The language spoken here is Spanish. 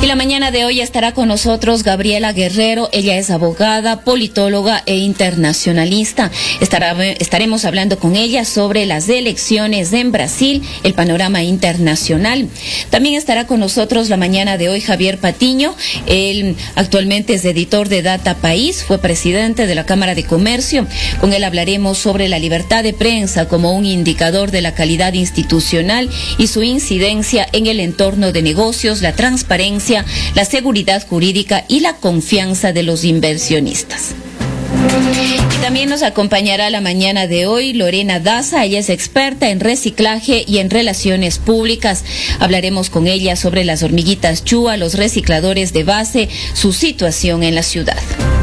Y la mañana de hoy estará con nosotros Gabriela Guerrero. Ella es abogada, politóloga e internacionalista. Estaremos hablando con ella sobre las elecciones en Brasil, el panorama internacional. También estará con nosotros la mañana de hoy Javier Patiño. Él actualmente es editor de Data País, fue presidente de la Cámara de Comercio. Con él hablaremos sobre la libertad de prensa como un indicador de la calidad institucional y su incidencia en el entorno de negocios, la transparencia, la seguridad jurídica y la confianza de los inversionistas. Y también nos acompañará la mañana de hoy Lorena Daza. Ella es experta en reciclaje y en relaciones públicas. Hablaremos con ella sobre las hormiguitas Chua, los recicladores de base, su situación en la ciudad.